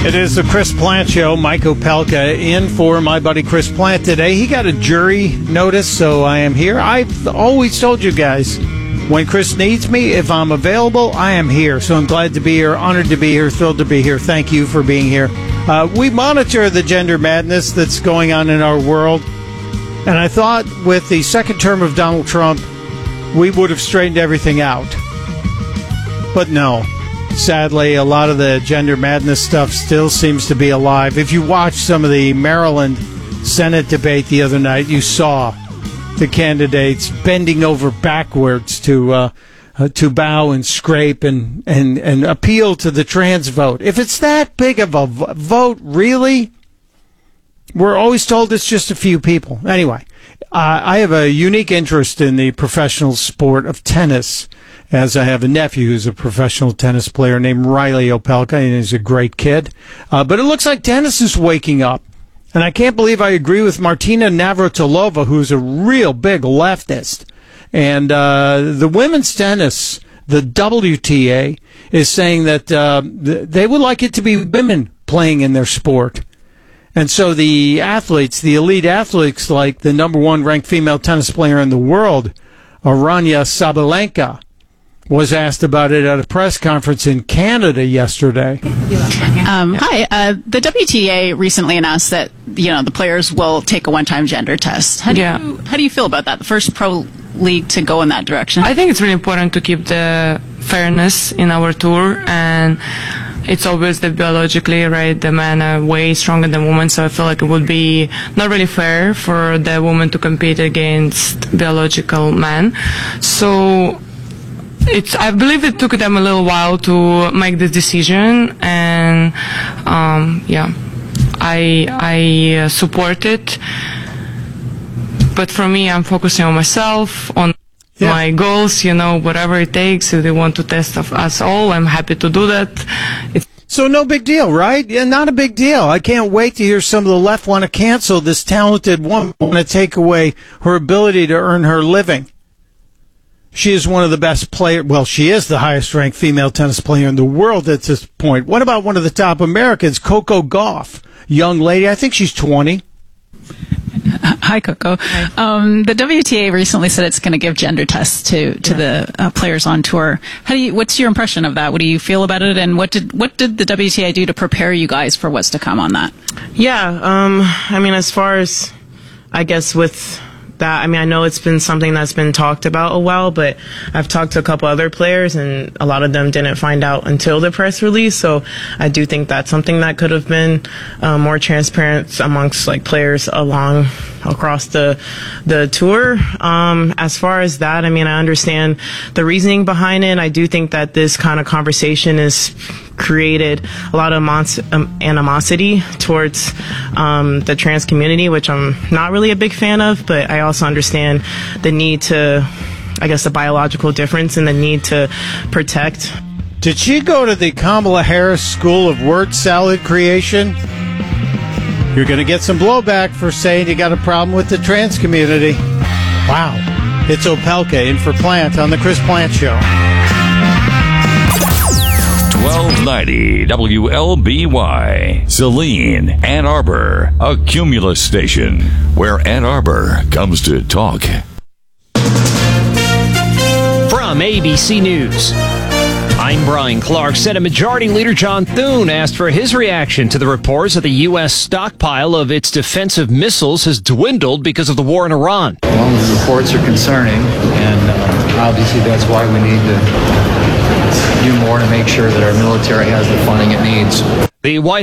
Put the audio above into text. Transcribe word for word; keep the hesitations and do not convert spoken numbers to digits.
It is the Chris Plant Show. Mike Opelka in for my buddy Chris Plant today. He got a jury notice, so I am here. I've always told you guys, when Chris needs me, if I'm available, I am here. So I'm glad to be here, honored to be here, thrilled to be here. Thank you for being here. Uh, we monitor the gender madness that's going on in our world. And I thought with the second term of Donald Trump, we would have straightened everything out. But no. Sadly, a lot of the gender madness stuff still seems to be alive. If you watched some of the Maryland Senate debate the other night, you saw the candidates bending over backwards to uh, uh, to bow and scrape and, and, and appeal to the trans vote. If it's that big of a v- vote, really? We're always told it's just a few people. Anyway, uh, I have a unique interest in the professional sport of tennis, as I have a nephew who's a professional tennis player named Riley Opelka, and he's a great kid. Uh, but it looks like tennis is waking up. And I can't believe I agree with Martina Navratilova, who's a real big leftist. And uh, the women's tennis, the W T A, is saying that uh, th- they would like it to be women playing in their sport. And so the athletes, the elite athletes, like the number one ranked female tennis player in the world, Aryna Sabalenka, was asked about it at a press conference in Canada yesterday. Um, hi. Uh, the W T A recently announced that, you know, the players will take a one-time gender test. How do, yeah. you, how do you feel about that? The first pro league to go in that direction? I think it's really important to keep the fairness in our tour, and it's obvious that biologically, right, the men are way stronger than women, so I feel like it would be not really fair for the woman to compete against biological men. So it's, I believe it took them a little while to make this decision, and um, yeah, I I uh, support it. But for me, I'm focusing on myself, on yeah. my goals, you know, whatever it takes. If they want to test of us all, I'm happy to do that. It's so no big deal, right? Yeah, not a big deal. I can't wait to hear some of the left want to cancel this talented woman, want to take away her ability to earn her living. She is one of the best players. Well, she is the highest-ranked female tennis player in the world at this point. What about one of the top Americans, Coco Gauff? Young lady, I think she's twenty. Hi, Coco. Um, the W T A recently said it's going to give gender tests to to yeah. the uh, players on tour. How do you? What's your impression of that? What do you feel about it? And what did what did the W T A do to prepare you guys for what's to come on that? Yeah, um, I mean, as far as I guess with that, I mean, I know it's been something that's been talked about a while, but I've talked to a couple other players, and a lot of them didn't find out until the press release. So I do think that's something that could have been uh, more transparent amongst like players along across the the tour. Um, as far as that, I mean, I understand the reasoning behind it. I do think that this kind of conversation is created a lot of mons- um, animosity towards um, the trans community, which I'm not really a big fan of, but I also understand the need to, I guess, the biological difference and the need to protect. Did she go to the Kamala Harris School of Word Salad Creation? You're going to get some blowback for saying you got a problem with the trans community. Wow. It's Opelka in for Plant on the Chris Plant Show. twelve ninety W L B Y, Saline, Ann Arbor, a Cumulus station where Ann Arbor comes to talk. From A B C News, I'm Brian Clark. Senate Majority Leader John Thune asked for his reaction to the reports that the U S stockpile of its defensive missiles has dwindled because of the war in Iran. Well, the reports are concerning, and uh, obviously that's why we need to do more to make sure that our military has the funding it needs. The White